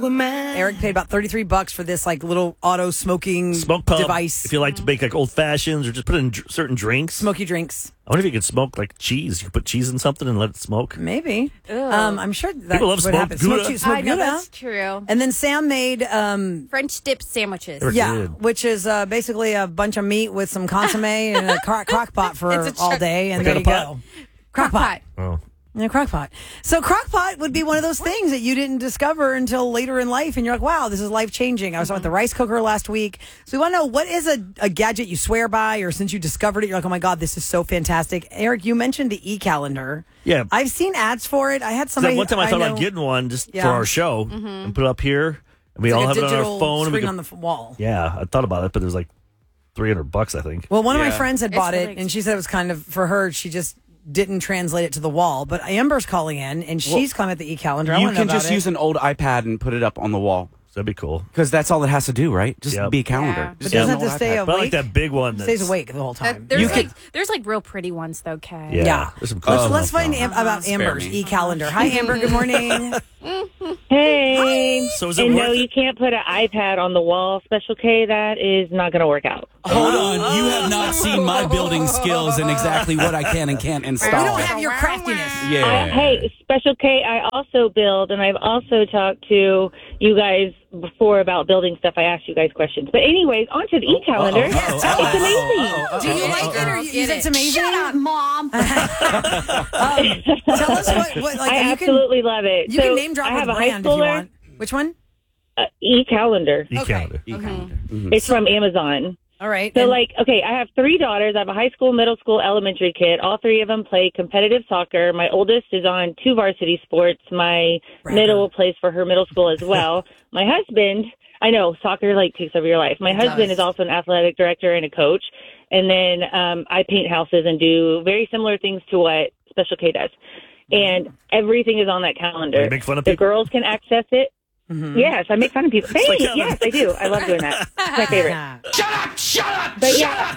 Eric paid about $33 for this like little auto smoking Smoke pub device. if you like to make like old fashions or just put it in certain drinks. Smoky drinks. I wonder if you could smoke like cheese. You could put cheese in something and let it smoke. Maybe. I'm sure that People love would smoked happen. Gouda. Smoked I know, Gouda. that's true. And then Sam made French dip sandwiches. They're yeah, good. which is basically a bunch of meat with some consomme and a crock pot for It's a all day, and Like there you a pot? go. Crock pot. Oh. In a crock pot. So crock pot would be one of those things that you didn't discover until later in life, and you're like, wow, this is life changing. I was talking about the rice cooker last week. So we want to know, what is a gadget you swear by, or since you discovered it, you're like, oh my God, this is so fantastic. Eric, you mentioned the e-calendar. Yeah. I've seen ads for it. I had somebody. One time I thought know, about getting one just Yeah. for our show and put it up here. And we it's all like have a it on digital our phone. And we screen could, on the wall. yeah, I thought about it, but it was like $300, I think. Well, one of my Yeah. friends had It's bought really it, and she said it was kind of, for her, she just didn't translate it to the wall. But Amber's calling in, and she's calling it the e-calendar. I You wanna know can about just it. use an old iPad and put it up on the wall. That'd be cool. Because that's all it has to do, right? Just Yep. be a calendar. Yeah. But Just doesn't use have an to old stay iPad. But I like awake. that big one. Stays that's- awake the whole time. There's like real pretty ones though, Kay. Yeah. There's some cool So stuff let's find now. about Spare Amber's me. e-calendar. Hi, Amber. Good morning. Hey. So is it And worth no, it? you can't put an iPad on the wall, Special K. That is not going to work out. Hold on. You have not seen my building skills and exactly what I can and can't We install. don't have your craftiness. Yeah. Hey, Special K, I also build, and I've also talked to you guys before about building stuff. I asked you guys questions. But anyways, on to the e-calendar. It's amazing. Do you like it, or you think it's amazing? Shut up, Mom. Tell us what like I you absolutely love it. You So can name drop I a have a high brand if you schooler, want. Which one? e-calendar. E-calendar. E-calendar. It's from Amazon. All right. So, and- okay, I have 3 daughters. I have a high school, middle school, elementary kid. All 3 of them play competitive soccer. My oldest is on 2 varsity sports. My middle plays for her middle school as well. My husband, I know, soccer, takes over your life. My husband is also an athletic director and a coach. And then I paint houses and do very similar things to what Special K does. And everything is on that calendar. You make fun of The people? girls can access it. Yes, I make fun of people. Hey, like, yes, I do. I love doing that. It's my favorite. Shut up! But yeah,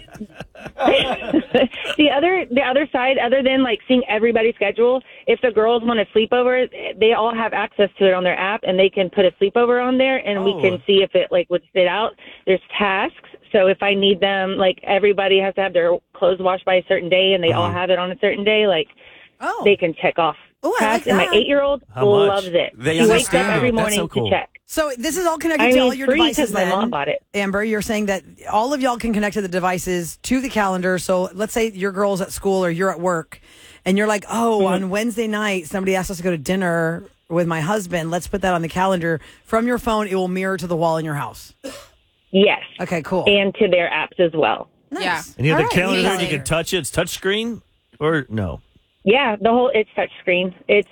the other side, other than seeing everybody's schedule, if the girls want a sleepover, they all have access to it on their app, and they can put a sleepover on there, and we can see if it would sit out. There's tasks, so if I need them, everybody has to have their clothes washed by a certain day, and they all have it on a certain day. They can check off. Oh, I like tasks, and my that. 8-year-old How much? loves it. They She wakes up understand every it. That's morning so cool. to check. So this is all connected I to mean, all your free devices 'cause my then. mom bought it. Amber, you're saying that all of y'all can connect to the devices to the calendar. So let's say your girl's at school or you're at work and you're like, oh, on Wednesday night, somebody asked us to go to dinner with my husband. Let's put that on the calendar. From your phone, it will mirror to the wall in your house. Yes, Okay, cool. and to their apps as well. Nice. Yeah. And you have All the right, calendar there, and you calendar. can touch it. It's touch screen or no? Yeah, it's touch screen. It's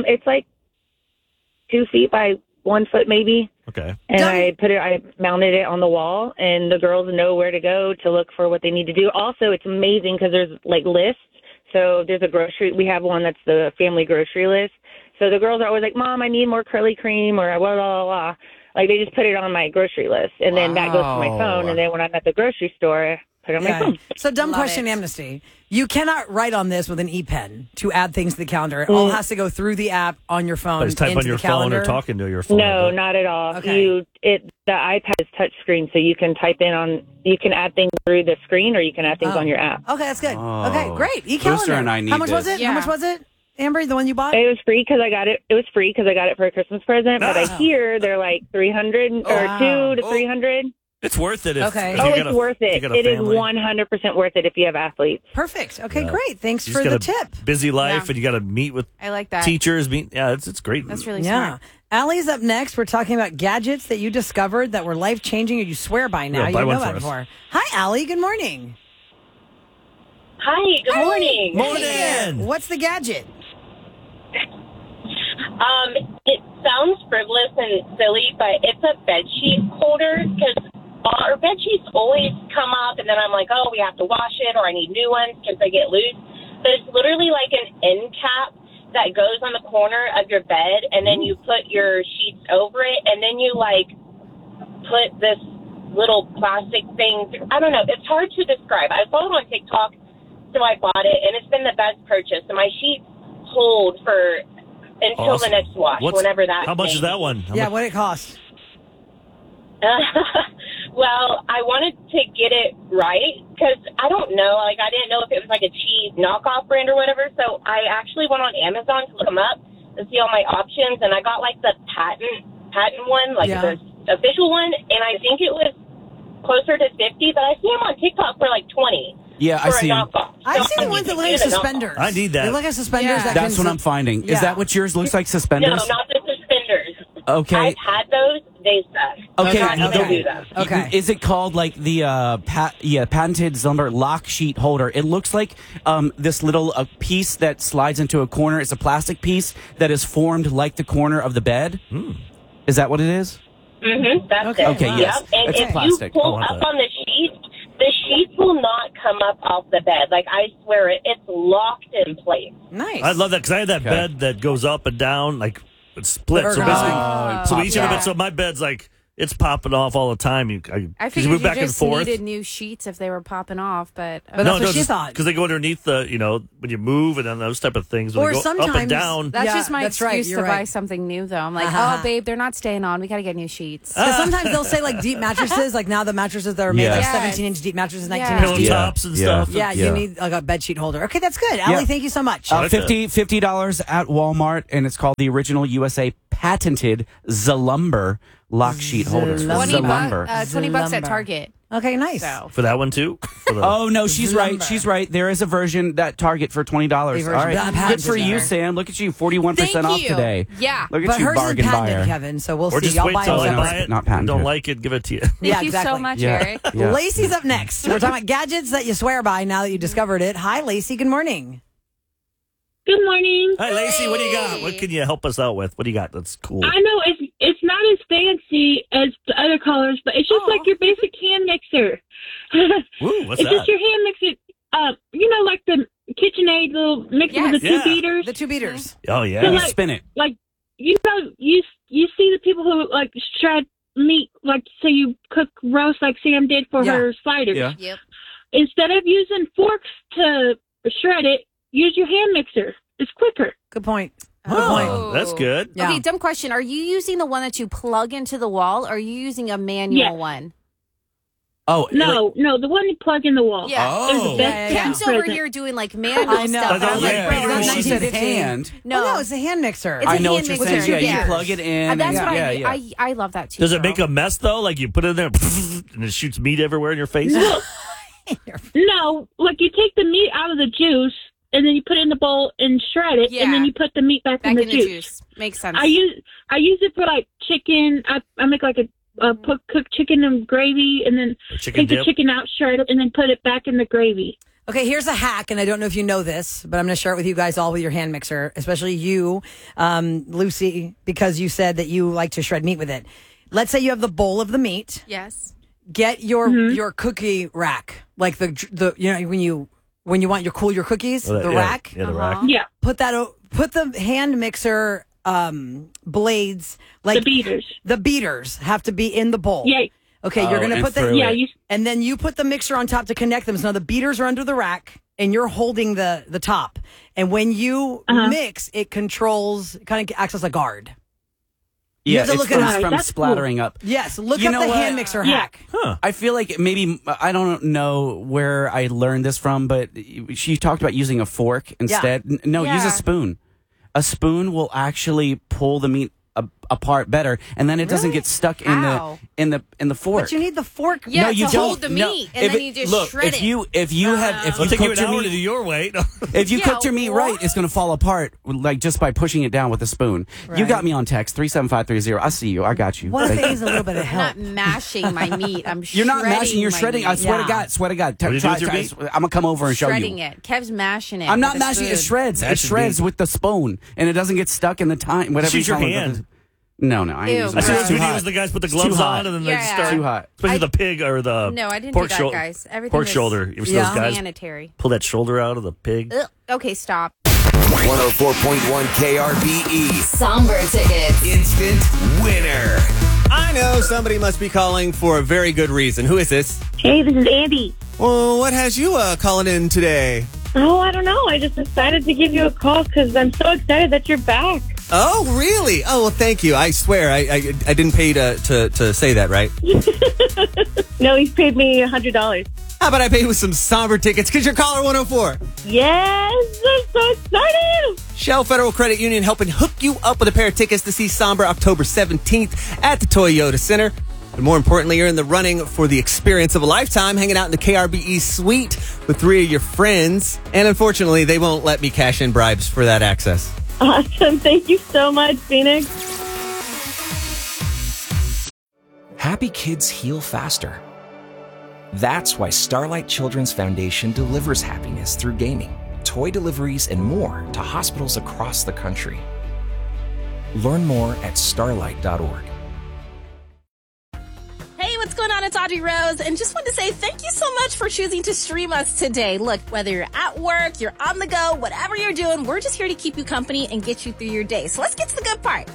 2 feet by 1 foot maybe. Okay. And Done. I mounted it on the wall, and the girls know where to go to look for what they need to do. Also, it's amazing because there's lists. So there's we have one that's the family grocery list. So the girls are always like, Mom, I need more curly cream or blah, blah, blah. They just put it on my grocery list, and then that goes to my Wow. phone. And then when I'm at the grocery store, I put it on my phone. So dumb Love question, it. Amnesty. You cannot write on this with an e-pen to add things to the calendar. It all has to go through the app on your phone. Just type into on your the calendar. phone or talking to your phone. No, not at all. Okay. The iPad is touch screen, so you can type in you can add things through the screen, or you can add things on your app. Okay, that's good. Oh. Okay, great. E-calendar. Booster and I need How much was this. it? Yeah. How much was it, Amber, the one you bought? It was free because I got it. It was free because I got it for a Christmas present. But I hear they're like 300 or 2 to 300. It's worth it. Okay. If Oh, you it's got a- worth if you it. got a It is family. 100% worth it if you have athletes. Perfect. Okay, Yeah. great. Thanks You for just the got a tip. Busy life, Yeah. and you got to meet with I like that. teachers. It's great. That's really Yeah. smart. Allie's up next. We're talking about gadgets that you discovered that were life changing or you swear by now. Yeah, you buy didn't one know for that us. before. Hi, Allie. Good morning. Hi, good morning. Morning. What's the gadget? It sounds frivolous and silly, but it's a bedsheet holder because our bedsheets always come up, and then I'm like, oh, we have to wash it, or I need new ones because they get loose. But it's literally like an end cap that goes on the corner of your bed, and then you put your sheets over it, and then you put this little plastic thing. I don't know. It's hard to describe. I saw it on TikTok, so I bought it, and it's been the best purchase. And my sheets hold for until the next wash, whenever that. How much is that one? Yeah, what it costs? Well, I wanted to get it right because I don't know. Like, I didn't know if it was like a cheap knockoff brand or whatever. So I actually went on Amazon to look them up and see all my options, and I got like the patent one, like the official one, and I think it was closer to 50. But I see them on TikTok for like 20. Yeah, I see them. I've seen the ones that look like suspenders. I need that. They look like suspenders. Yeah. That's what I'm finding. Is that what yours looks like, suspenders? No, not the suspenders. Okay. I've had those. They suck. Okay. I'm not gonna do them. Okay. Is it called like the patented Zumber lock sheet holder? It looks like this little piece that slides into a corner. It's a plastic piece that is formed like the corner of the bed. Is that what it is? Mm-hmm. That's it. Okay, yes. Yep. And It's if plastic. you pull up on the sheets will not come up off the bed. Like, I swear it's locked in place. Nice. I love that because I have that bed that goes up and down, like it splits. So Ergonomic. basically, each of them. So my bed's like it's popping off all the time. I you figured move you back and just forth. needed new sheets if they were popping off, but that's what she thought. Because they go underneath the, when you move and then those type of things. When Or they go up sometimes- and down. that's Yeah, just my that's right, excuse you're to buy right. something new, though. I'm like, Uh-huh. oh, babe, they're not staying on. We got to get new sheets. Because sometimes they'll say like deep mattresses, like now the mattresses that are made like Yes. 17-inch deep mattresses, Yeah. 19-inch Pillow deep. tops and Yeah. stuff. Yeah, you need like a bed sheet holder. Okay, that's good. Yeah. Allie, thank you so much. $50 at Walmart, and it's called the original USA patented Zalumber lock sheet holder. Zalumber. $20 at Zalumber. Target. Okay, nice. So. For that one too? For the, Oh no, she's right. Lumber. She's right. There is a version that Target for $20. All version right, that good patented for you, there. Sam. Look at you, 41% Thank off you. today. Yeah. Look at But you, hers is bargain patented, buyer. Kevin, so we'll or see. just Y'all wait buy till I them buy separate. it. Not patented. Don't like it, give it to you. Thank Yeah, you exactly. so much, Yeah. Eric. Yeah. Lacey's up next. We're talking about gadgets that you swear by now that you discovered it. Hi, Lacey. Good morning. Good morning. Hi, Lacey. What do you got? What can you help us out with? What do you got? That's cool. I know it's not as fancy as the other colors, but it's just like your basic hand mixer. Ooh, what's It's that? just your hand mixer. Like the KitchenAid little mixer with the Yes. two beaters. The two beaters. Oh, yeah. So, You like- spin it. Like you see the people who like shred meat, like say you cook roast, like Sam did for Yeah. her sliders. Yeah. Yep. Instead of using forks to shred it, use your hand mixer. It's quicker. Good point. Good Oh, point. that's good. Yeah. Okay, dumb question. Are you using the one that you plug into the wall, or are you using a manual Yes. one? Oh No, the one you plug in the wall. Yeah. Oh. Ken's over present. here doing like manual I know. stuff. Like, I was yeah. like, bro, Yeah. that's She said 1950. hand. No, it's a hand mixer. It's a I know hand what you're mixer. saying. Yeah, Yeah. you plug it in. And that's and, what yeah. I love that too. Does it girl. make a mess, though? Like you put it in there and it shoots meat everywhere in your face? No, like you take the meat out of the juice and then you put it in the bowl and shred it, Yeah. and then you put the meat back back in the in the juice? Makes sense. I use it for like chicken. I make like a cook chicken and gravy, and then Chicken take the dip? chicken out, shred it, and then put it back in the gravy. Okay, here's a hack, and I don't know if you know this, but I'm going to share it with you guys all with your hand mixer, especially you, Lucy, because you said that you like to shred meat with it. Let's say you have the bowl of the meat. Yes. Get your cookie rack, like the when you want your cookies, the rack. Yeah, the rack. Yeah, Put the hand mixer blades, like the beaters. The beaters have to be in the bowl. Yeah, Okay, you're going to and put the through yeah. it. and then you put the mixer on top to connect them. So now the beaters are under the rack, and you're holding the top. And when you mix, it controls, kind of acts as a guard. You Yeah, have to it's look it up. from That's splattering up. Yes, look You up know the what? hand mixer Yeah. hack. I feel like maybe, I don't know where I learned this from, but she talked about using a fork instead. No, use Yeah. a spoon. A spoon will actually pull the meat apart better, and then it doesn't get stuck How? in the fork. But you need the fork. Yeah, no, you to don't. hold the No. meat, and If then it- you just look, shred if it. you if you It'll take you cooked an your hour to do meat, your way. if you Yeah, cooked your meat right, it's going to fall apart, like just by pushing it down with a spoon. You Right. got me on text 37530. I see you. I got you. What if Thank it is a little bit of I'm help? not mashing my meat. I'm You're not mashing. You're my shredding. meat. I swear Yeah. to God. Swear to God. do you do with your meat? I'm gonna come over and show shredding you. it. Kev's mashing it. I'm not with a mashing. It spoon. shreds. It Mashing shreds meat. with the spoon, and it doesn't get stuck in the time. Whatever. use you your call it. hand. No, I ain't Ew, using I see gross. those Too videos hot. the guys put the It's too gloves hot. on and then they Yeah. start. Too hot. Especially the pig or the No, I didn't pork do that, shoulder. guys. Everything Pork was shoulder. You ever see Yeah. those guys sanitary. pull that shoulder out of the pig? Ugh. Okay, stop. 104.1 KRBE. Somber tickets. Instant winner. I know somebody must be calling for a very good reason. Who is this? Hey, this is Andy. Well, what has you calling in today? Oh, I don't know. I just decided to give you a call because I'm so excited that you're back. Oh, really? Oh, well, thank you. I swear, I didn't pay to say that, right? No, he's paid me $100. How about I pay with some Somber tickets? Because you're caller 104. Yes, I'm so excited. Shell Federal Credit Union helping hook you up with a pair of tickets to see Somber October 17th at the Toyota Center. But more importantly, you're in the running for the experience of a lifetime, hanging out in the KRBE suite with 3 of your friends. And unfortunately, they won't let me cash in bribes for that access. Awesome. Thank you so much, Phoenix. Happy kids heal faster. That's why Starlight Children's Foundation delivers happiness through gaming, toy deliveries, and more to hospitals across the country. Learn more at starlight.org. Hey, what's going on? It's Audrey Rose, and just wanted to say thank you so much for choosing to stream us today. Look, whether you're at work, you're on the go, whatever you're doing, we're just here to keep you company and get you through your day. So let's get to the good part.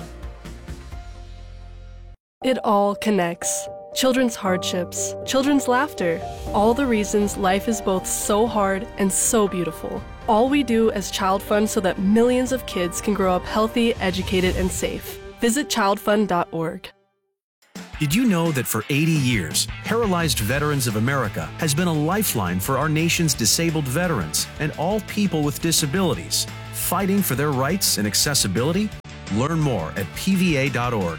It all connects. Children's hardships, children's laughter, all the reasons life is both so hard and so beautiful. All we do as Child Fund so that millions of kids can grow up healthy, educated, and safe. Visit childfund.org. Did you know that for 80 years, Paralyzed Veterans of America has been a lifeline for our nation's disabled veterans and all people with disabilities, fighting for their rights and accessibility? Learn more at pva.org.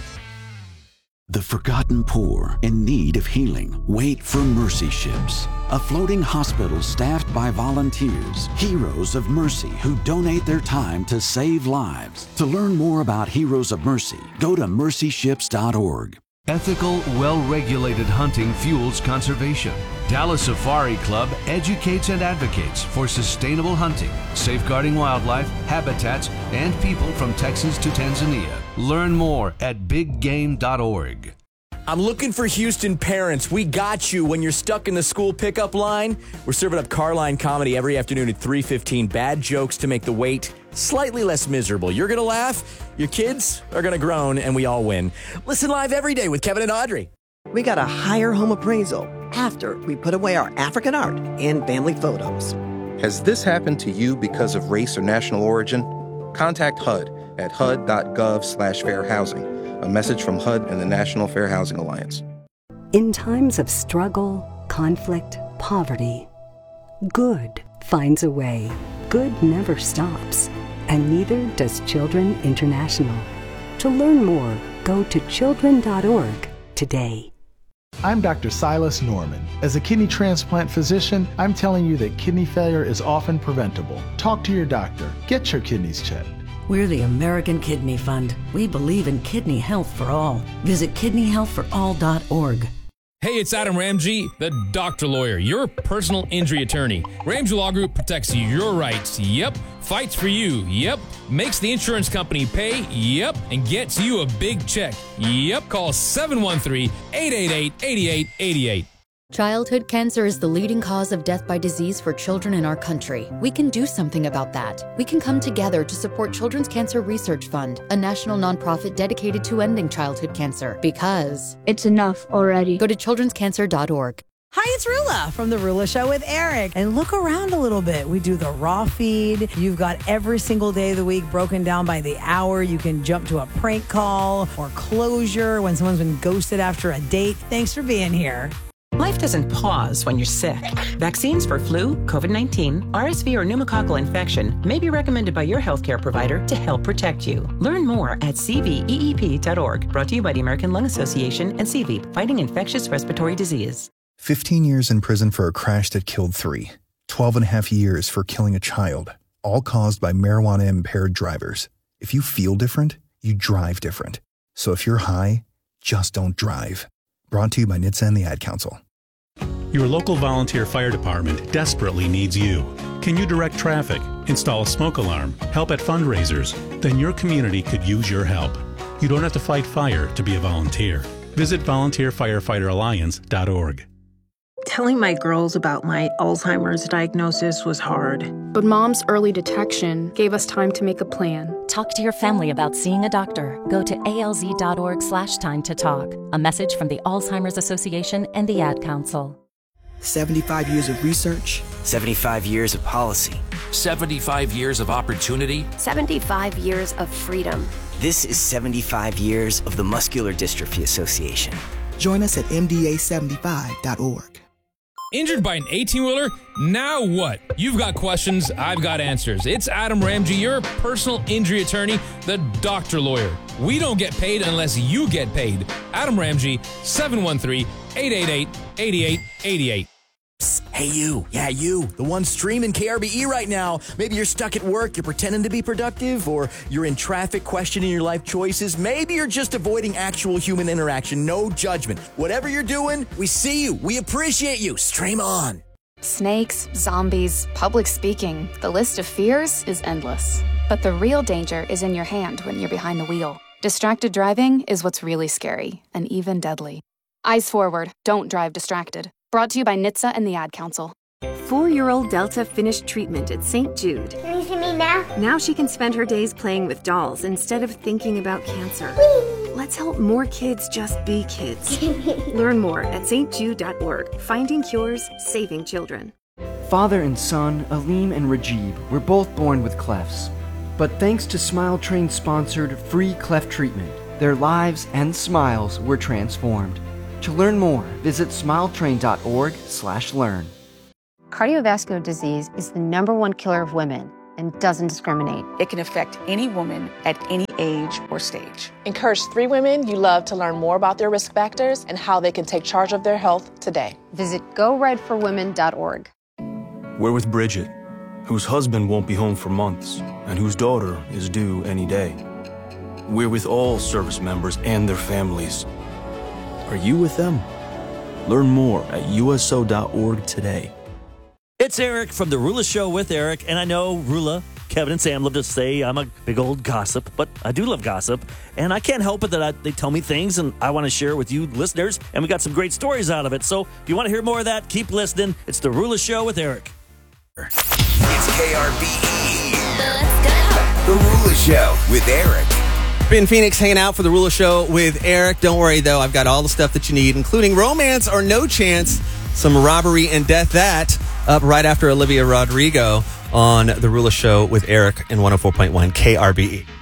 The forgotten poor in need of healing wait for Mercy Ships, a floating hospital staffed by volunteers, heroes of mercy who donate their time to save lives. To learn more about Heroes of Mercy, go to mercyships.org. Ethical, well-regulated hunting fuels conservation. Dallas Safari Club educates and advocates for sustainable hunting, safeguarding wildlife, habitats, and people from Texas to Tanzania. Learn more at biggame.org. I'm looking for Houston parents. We got you when you're stuck in the school pickup line. We're serving up Carline comedy every afternoon at 3:15. Bad jokes to make the wait slightly less miserable. You're going to laugh, your kids are going to groan, and we all win. Listen live every day with Kevin and Audrey. We got a higher home appraisal after we put away our African art and family photos. Has this happened to you because of race or national origin? Contact HUD at hud.gov/fair housing. A message from HUD and the National Fair Housing Alliance. In times of struggle, conflict, poverty, good finds a way. Good never stops, and neither does Children International. To learn more, go to children.org today. I'm Dr. Silas Norman. As a kidney transplant physician, I'm telling you that kidney failure is often preventable. Talk to your doctor. Get your kidneys checked. We're the American Kidney Fund. We believe in kidney health for all. Visit kidneyhealthforall.org. Hey, it's Adam Ramsey, the doctor lawyer, your personal injury attorney. Ramsey Law Group protects your rights. Yep. Fights for you. Yep. Makes the insurance company pay. Yep. And gets you a big check. Yep. Call 713-888-8888. Childhood cancer is the leading cause of death by disease for children in our country. We can do something about that. We can come together to support Children's Cancer Research Fund, a national nonprofit dedicated to ending childhood cancer. Because it's enough already. Go to childrenscancer.org. Hi, it's Rula from The Rula Show with Eric. And look around a little bit. We do the raw feed. You've got every single day of the week broken down by the hour. You can jump to a prank call or closure when someone's been ghosted after a date. Thanks for being here. Life doesn't pause when you're sick. Vaccines for flu, COVID-19, RSV, or pneumococcal infection may be recommended by your healthcare provider to help protect you. Learn more at cveep.org. Brought to you by the American Lung Association and CVEEP, fighting infectious respiratory disease. 15 years in prison for a crash that killed 3. 12 and a half years for killing a child, all caused by marijuana-impaired drivers. If you feel different, you drive different. So if you're high, just don't drive. Brought to you by NHTSA and the Ad Council. Your local volunteer fire department desperately needs you. Can you direct traffic, install a smoke alarm, help at fundraisers? Then your community could use your help. You don't have to fight fire to be a volunteer. Visit volunteerfirefighteralliance.org. Telling my girls about my Alzheimer's diagnosis was hard. But Mom's early detection gave us time to make a plan. Talk to your family about seeing a doctor. Go to alz.org/time to talk. A message from the Alzheimer's Association and the Ad Council. 75 years of research. 75 years of policy. 75 years of opportunity. 75 years of freedom. This is 75 years of the Muscular Dystrophy Association. Join us at MDA75.org. Injured by an 18-wheeler? Now what? You've got questions, I've got answers. It's Adam Ramsey, your personal injury attorney, the doctor lawyer. We don't get paid unless you get paid. Adam Ramsey, 713-888-8888. Hey, you. Yeah, you. The one streaming KRBE right now. Maybe you're stuck at work, you're pretending to be productive, or you're in traffic questioning your life choices. Maybe you're just avoiding actual human interaction. No judgment. Whatever you're doing, we see you. We appreciate you. Stream on. Snakes, zombies, public speaking. The list of fears is endless. But the real danger is in your hand when you're behind the wheel. Distracted driving is what's really scary and even deadly. Eyes forward. Don't drive distracted. Brought to you by NHTSA and the Ad Council. 4-year-old Delta finished treatment at St. Jude. Can you see me now? Now she can spend her days playing with dolls instead of thinking about cancer. Whee! Let's help more kids just be kids. Learn more at stjude.org. Finding cures, saving children. Father and son, Aleem and Rajib, were both born with clefts. But thanks to Smile Train-sponsored free cleft treatment, their lives and smiles were transformed. To learn more, visit smiletrain.org/learn. Cardiovascular disease is the #1 killer of women and doesn't discriminate. It can affect any woman at any age or stage. Encourage 3 women you love to learn more about their risk factors and how they can take charge of their health today. Visit GoRedForWomen.org. We're with Bridget, whose husband won't be home for months and whose daughter is due any day. We're with all service members and their families. Are you with them? Learn more at USO.org today. It's Eric from The Rula Show with Eric, and I know Rula, Kevin, and Sam love to say I'm a big old gossip, but I do love gossip, and I can't help it that they tell me things, and I want to share with you listeners, and we got some great stories out of it. So if you want to hear more of that, keep listening. It's The Rula Show with Eric. It's KRBE. Let's go. The Rula Show with Eric. In Phoenix, hanging out for the Rula Show with Eric. Don't worry, though. I've got all the stuff that you need, including Romance or No Chance, some Robbery and Death. That up right after Olivia Rodrigo on the Rula Show with Eric in 104.1 KRBE.